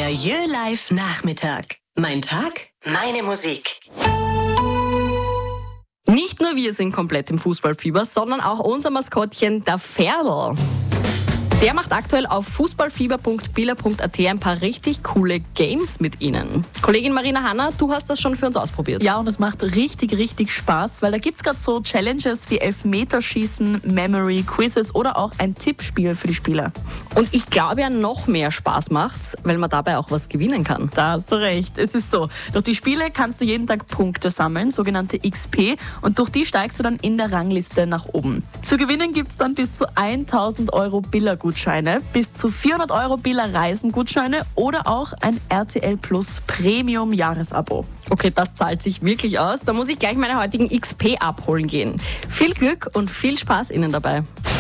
Der Jö-Live Nachmittag. Mein Tag, meine Musik. Nicht nur wir sind komplett im Fußballfieber, sondern auch unser Maskottchen, der Ferl. Der macht aktuell auf fußballfieber.billa.at ein paar richtig coole Games mit Ihnen. Kollegin Marina Hanna, du hast das schon für uns ausprobiert. Ja, und es macht richtig, richtig Spaß, weil da gibt es gerade so Challenges wie Elfmeterschießen, Memory, Quizzes oder auch ein Tippspiel für die Spieler. Und ich glaube ja, noch mehr Spaß macht's, weil man dabei auch was gewinnen kann. Da hast du recht. Es ist so, durch die Spiele kannst du jeden Tag Punkte sammeln, sogenannte XP, und durch die steigst du dann in der Rangliste nach oben. Zu gewinnen gibt es dann bis zu 1.000 Euro Billa-Gutscheine, bis zu 400 Euro Billa-Reisengutscheine oder auch ein RTL Plus Premium-Jahresabo. Okay, das zahlt sich wirklich aus. Da muss ich gleich meine heutigen XP abholen gehen. Viel Glück und viel Spaß Ihnen dabei.